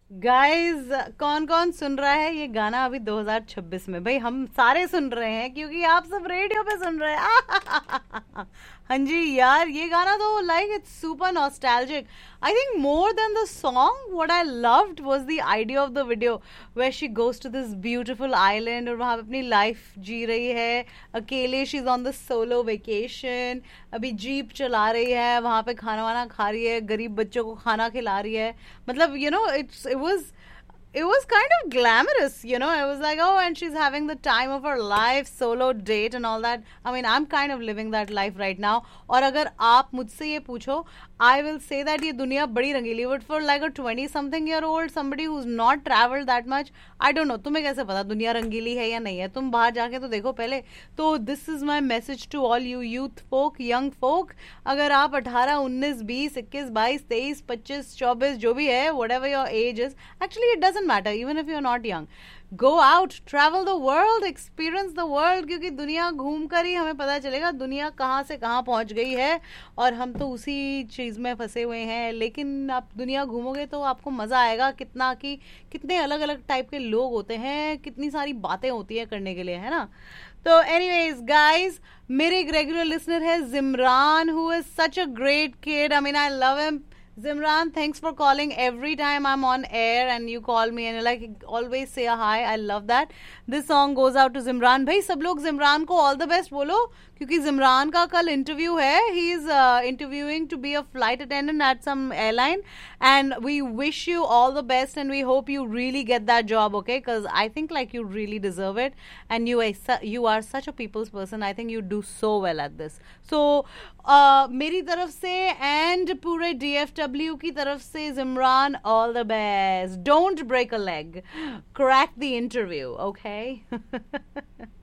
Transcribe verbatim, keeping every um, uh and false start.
Guys, कौन कौन सुन रहा है ये गाना अभी दो हज़ार छब्बीस में? भाई हम सारे सुन रहे हैं क्योंकि आप सब रेडियो पे सुन रहे हैं। हाँ जी यार, ये गाना तो like it's super nostalgic. I think more than the song what I loved was the idea of the video, where she goes to this beautiful island और वहां पे अपनी लाइफ जी रही है अकेले। She is on the solo vacation, अभी jeep चला रही है, वहां पे खाना वाना खा रही है, गरीब बच्चों को खाना खिला रही है। मतलब you know it's it was it was kind of glamorous, you know. It was like, oh, and she's having the time of her life, solo date and all that. I mean, I'm kind of living that life right now. और अगर आप मुझसे ये पूछो, I will say that ये दुनिया बड़ी रंगीली, but for like a twenty something year old, somebody who's not traveled that much, I don't know, तुम्हें कैसे पता दुनिया रंगीली है या नहीं है? तुम बाहर जाके तो देखो पहले। तो this is my message to all you youth folk, young folk. अगर आप अठारह, उन्नीस, बीस, इक्कीस, बाईस, तेईस, पच्चीस, चौबीस जो भी है, whatever your age is, actually it doesn't matter even if you're not young. Go out, travel the world, experience the world, क्योंकि दुनिया घूम कर ही हमें पता चलेगा दुनिया कहाँ से कहाँ पहुँच गई है। और हम तो उसी चीज़ में फंसे हुए हैं। लेकिन आप दुनिया घूमोगे तो आपको मज़ा आएगा कितना, कि कितने अलग अलग टाइप के लोग होते हैं, कितनी सारी बातें होती हैं करने के लिए, है ना। तो एनीवेज गाइस, मेरे एक रेगुलर लिसनर है जिमरान, who is such a great kid. I mean I love him. Zimran, thanks for calling every time I'm on air and you call me and you like always say a hi. I love that. This song goes out to Zimran. भाई सब लोग Zimran को all the best बोलो, क्योंकि Zimran का कल interview है. He is uh, interviewing to be a flight attendant at some airline and we wish you all the best and we hope you really get that job, okay? Because I think like you really deserve it and you are, you are such a people's person. I think you do so well at this. So uh, मेरी तरफ से and पूरे D F W की तरफ से Zimran, all the best. Don't break a leg. Crack the interview, okay?